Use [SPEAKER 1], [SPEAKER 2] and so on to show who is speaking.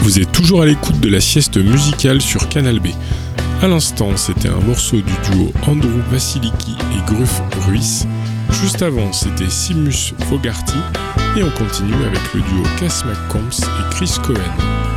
[SPEAKER 1] Vous êtes toujours à l'écoute de la sieste musicale sur Canal B. À l'instant, c'était un morceau du duo Andrew Vasiliki et Gruff Ruiz. Juste avant, c'était Seamus Fogarty. Et on continue avec le duo Cass McCombs et Chris Cohen.